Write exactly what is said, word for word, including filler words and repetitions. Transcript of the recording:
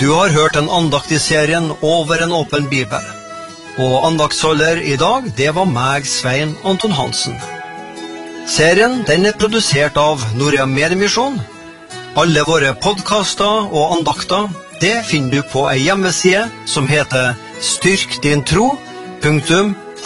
Du har hørt en andakt i serien Over en åpen bibel. Og andaktsholder i dag, det var meg, Svein Anton Hansen. Serien den er produsert av Norea Mediemisjon. Alle våre podcaster og andakter, det finner du på en hjemmeside som heter styrk din tro punktum